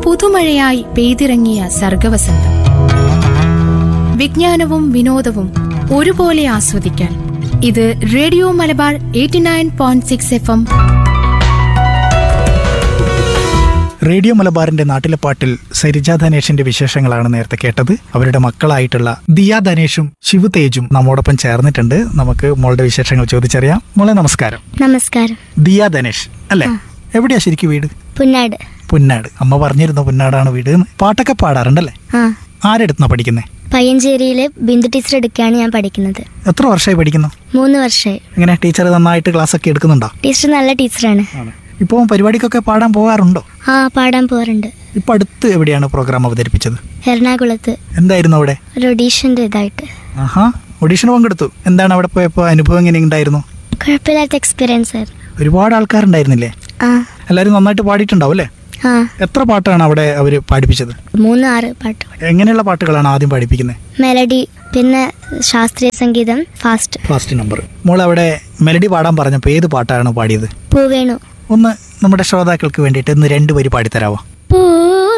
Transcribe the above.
പുതുമഴയായി പെയ്തിറങ്ങിയ സർഗവസന്തം. വിജ്ഞാനവും വിനോദവും ഒരുപോലെ ആസ്വദിക്കാൻ ഇത് റേഡിയോ മലബാർ 89.6 FM. റേഡിയോ മലബാറിന്റെ നാട്ടിലെ പാട്ടിൽ സരിജ ധനേഷിന്റെ വിശേഷങ്ങളാണ് നേരത്തെ കേട്ടത്. അവരുടെ മക്കളായിട്ടുള്ള ദിയ ധനേഷും ശിവ തേജും നമ്മോടൊപ്പം ചേർന്നിട്ടുണ്ട്. നമുക്ക് മോളുടെ വിശേഷങ്ങൾ ചോദിച്ചറിയാം. മോളെ നമസ്കാരം. നമസ്കാരം. ദിയ ധനേഷ് അല്ലേ? എവിടെയാ ശരിക്കും വീട്? പുന്നാട്. പുന്നാട്. അമ്മ പറഞ്ഞിരുന്നു പുന്നാടാണ് വീട്. പാട്ടൊക്കെ പാടാറുണ്ടല്ലേ? ആരെടുത്തുന്നാ പഠിക്കുന്നേ? പയ്യഞ്ചേരിയിലെ ബിന്ദു ടീച്ചർ എടുക്കുകയാണ് ഞാൻ പഠിക്കുന്നത്. എത്ര വർഷമായി പഠിക്കുന്നു? 3 വർഷമായി. എങ്ങനെ ടീച്ചർ നന്നായിട്ട് ക്ലാസ് ഒക്കെ എടുക്കുന്നുണ്ടോ? ടീച്ചർ നല്ല ടീച്ചറാണ്. ഇപ്പോൾ പരിപാടിക്കൊക്കെ പാടാൻ പോകാറുണ്ടോ? പാടാൻ പോകാറുണ്ട്. ഇപ്പൊ അടുത്ത് എവിടെയാണ് പ്രോഗ്രാം അവതരിപ്പിച്ചത്? എറണാകുളത്ത്. എന്തായിരുന്നു അവിടെ? ഒരു ഓഡീഷന്റെ ഇതായിട്ട്. ഓഡീഷന് പങ്കെടുത്തു. എന്താണ് അവിടെ പോയപ്പോ അനുഭവം എങ്ങനെ ഉണ്ടായിരുന്നു? കുഴപ്പമില്ലാത്ത എക്സ്പീരിയൻസ് ആയിരുന്നു. ഒരുപാട് ആൾക്കാരുണ്ടായിരുന്നില്ലേ? എല്ലാരും നന്നായിട്ട് പാടിയിട്ടുണ്ടാവും അല്ലേ? എത്ര പാട്ടാണ് അവിടെ അവര് പാടിപ്പിച്ചത്? 3-6 പാട്ട്. എങ്ങനെയുള്ള പാട്ടുകളാണ് ആദ്യം പഠിപ്പിക്കുന്നത്? മെലഡി, പിന്നെ ശാസ്ത്രീയ സംഗീതം, ഫാസ്റ്റ് നമ്പർ. മോൾ അവിടെ മെലഡി പാടാൻ പറഞ്ഞപ്പോ ഏത് പാട്ടാണ് പാടിയത്? പൂവേണു. ഒന്ന് നമ്മുടെ ശ്രോതാക്കൾക്ക് വേണ്ടിയിട്ട് 2 വരി പാടിത്തരാവോ?